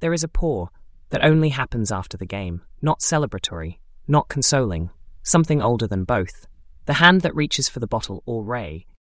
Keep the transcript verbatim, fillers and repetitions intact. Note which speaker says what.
Speaker 1: There is a pour that only happens after the game, not celebratory, not consoling, something older than both. The hand that reaches for the bottle or ray